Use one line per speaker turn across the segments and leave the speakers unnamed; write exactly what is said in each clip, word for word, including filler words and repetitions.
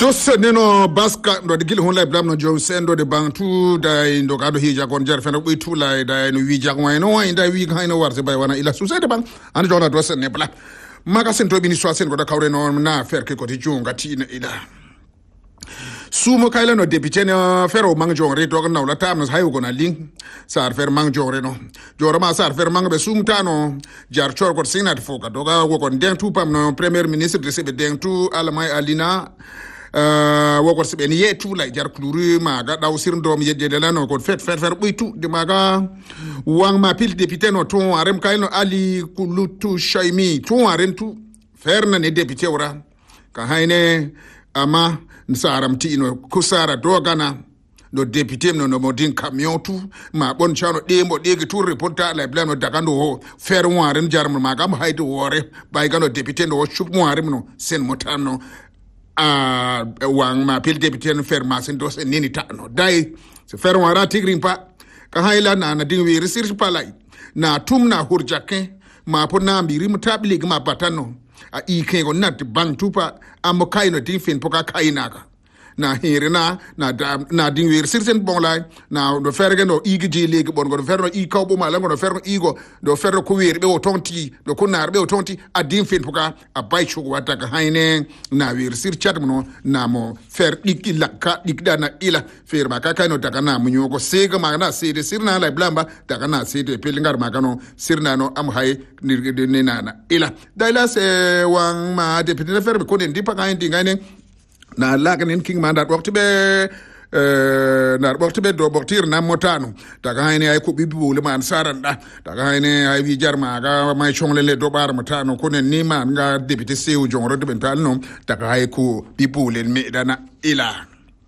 Dos neno baska ndo de gil hon lay blam no jow sendo de bantu da ndo gado hija kon jar fena ɓoy tulay da no wi jag wayno way da wi hayno warse bay wana ila susede bang an jona dos ne bla maga sen to bini so sen ko da kawre no na fer ke ko ti jonga ti na ila sumo kayla no député no fero mang jongre to na la tam hay go na ling sar fer mang jongre no jora ma sar fer mang be sumtano jar chor ko sinat foka do ga go kon den tu pam no premier ministre de sebe den tu alamay alina Uh, wokor sibe ni yetu la jar kluru maga daw sirndom yedde de lano ko fet fet fet buitu de maga wang ma pil député no ton arem kayno ali kulutu shaimi ton arem tu ferna ne député ora ka hayne ama nsaram ti no kusara dogana no député no no modin camion tu ma bon chano dembo dege tour reporta la blano dakando ho fer warem jarm maga ma haydo wore bay gano député no chup mo arem no sen motano a uh, wang ma pil député no fer masin dos nini tano dai se fer wara tigrin pa ka hayla na na ding wi research palai na tum na hurjake ma po na mbiri mutabli ma patano a ike go nat bang tupa amo kaino ding fin poka kainaka na hirina na da, na ding wi research bon lai na do fer ga no igi ji leg bon go do fer no i kawbo ma lango do fer no igo do fer ko wi be o tonti do ko nar be o tonti a ding fin poka a bay chu wata ka hayne na wi research chat mo na mo fer dikki lakka dikda na ila fer ma ka kaino daga na munyo ko sega ma na sede sirna la blamba daga na sede pelingar ma kano sirna no am hay nirgede ne na ila daila se wang ma député fer ko ne ndi pa ka ndi ngane na laganin king mandat wakti be eh na wakti be do boktir na motano daga hayne ay ko bibi le man saranda daga hayne ay wi jarma ga may chongle le do bar motano ko nen ni man nga député sew jongro de bental no daga hay ko bibi le me dana ila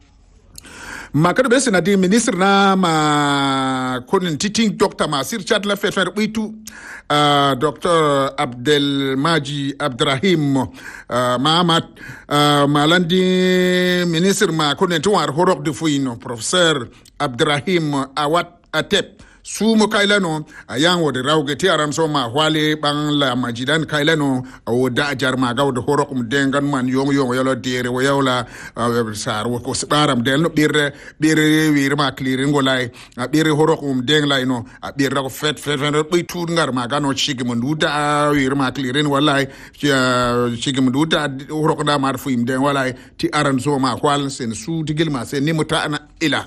makado be sena di ministre na ma konin titing docteur Masir Chat la fer fer buitu uh, docteur Abdel Maji Abdrahim uh, Mahamat uh, malandi ministre ma konin to war horok de fuino professeur Abdrahim Awat Atep sumo kailano ayang wode rawge ti aram so ma wale bang la majidan kailano o da jar ma gawdo horok mu dengan man yong yong yalo dere wo yawla sar wo ko baram del no birre birre wir ma clearing golay birre horok um deng lay no birre ko fet fet fet bay tour ngar ma gano chigi mu duda wir ma clearing walay chigi mu duda horok da mar fu im den walay ti aram so ma kwal sen su digil ma sen ni mutana ila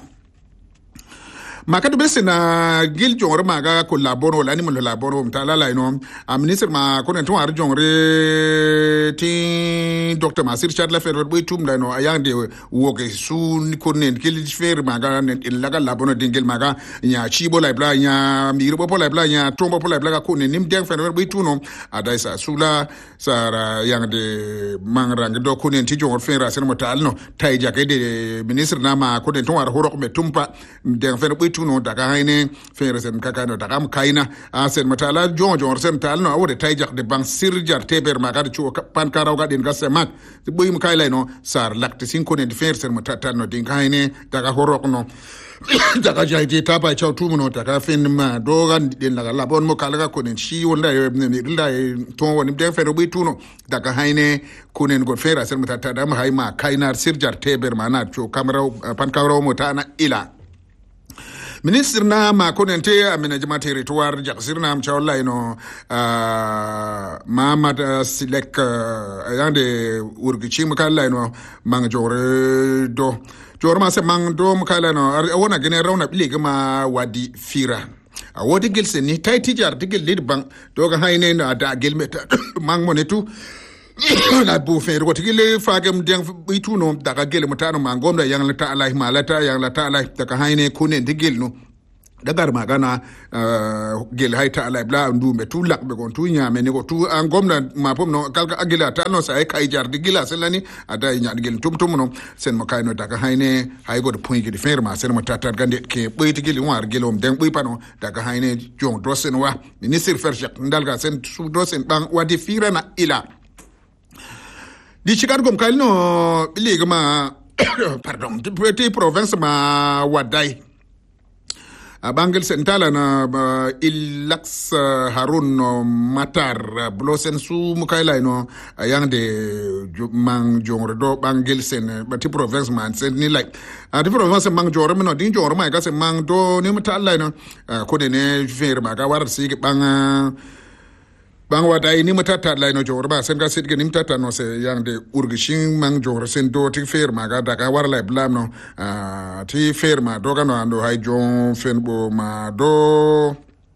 makado bese na gil jongre maga ko laboro la ni mo laboro mtala la ino a ministre ma ko nto ar jongre ti docteur Masir Chat la fer boy tum la no ayande woke su ni ko nen gil fer maga nen la ga labono dingel maga nya chibo la bla nya mirbo po la bla nya tombo po la bla ko nen nim deng fer boy tuno adai sa sula sara yang de mangrang do ko nen ti jongre fer asen mo tal no tay jake de ministre na ma ko nto ar horo ko be tumpa deng fer boy tuno daga hayne fere sen kaka no daga am kayna a sen matala jon jon sen tal no awde tayjak de bang sirjar teber ma gadi chu pan karaw gadin gasse mak boy mu kaylay no sar lakte sin ko ne fere sen matata no din hayne daga horok no daga jayti taba chaw tumuno daga fen ma dogan den daga labon mo kala ko ne shi wonda ne dinda ton woni den fere boy tuno daga hayne ko ne go fere sen matata dam hay ma kaynar sirjar teber ma na chu kamraw pan karaw mo ta na ila ministre na ma konente aménagement territoire jaxir na am chawla ino uh, Mahamad uh, Silek uh, ayande urgi chim kala ino mang jore do jore ma se mang do kala no wona gene rawna bilige ma wadi fira a wodi gel sen ni tay tijar digel lid bang do ga hayne na da gel meta mang monetu na bu fe ro tigile fagam deng bitu no daga gel mutano mangom da yang lata Allah malata yang lata Allah daga hayne kunen digel no dagar magana uh, gel hayta Allah bla ndu me tu lak be gon tu nya me ne ko tu angom na ma pom no kalka agila ta no sai kai jar digila selani ada nya digel tum tum no sen mo kayno daga hayne hay go de point ki fer ma sen mo tatar gande ke boy tigil war gelom deng boy pano daga hayne jong do sen wa ministre ferjak ndalga sen su do sen bang wadi firana ila di chigar gom kalno liga ma pardon di petit province ma wadai bangel sentala na ilax harun matar blosen su mukaila no yang de mang jongre do bangel sen bati province man sen ni like a di province mang jore no din jore ma ga sen mang do ni mutalla no ko de ne fer ma ga war si bang bang wata ini matata la no jor ba sen ga sit ge nim tata no se yang de urgishin mang jor sen do ti fer ma ga daga war la blam no ti fer ma do ga no ando hay jon fen bo ma do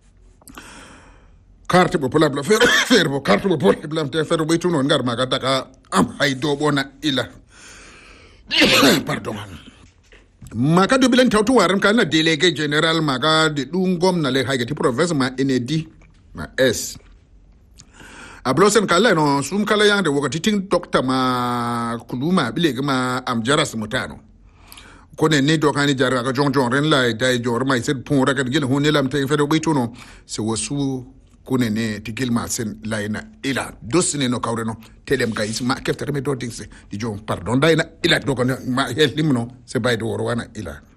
carte bo pola bla fer fer bo carte bo pola blam te fer bo tuno ngar ma ga daga am hay do bona ila pardon maka do bilen tawtu waram kan na délégué général maga de dungom na le hay ti province ma enedi ma s a blosen kala no sum kala yang de wakati ting doctor ma kuluma bilege ma am jaras mutano kone ne do kani jara ga jon jon ren la dai jor mai set pon rakat gel hon lam te fedo bituno se wasu kone ne tikil ma sen laina ila dosne no kawreno telem gais ma keftere me do dingse di jon pardon dai na ila do ko ma helimno se bay do wana ila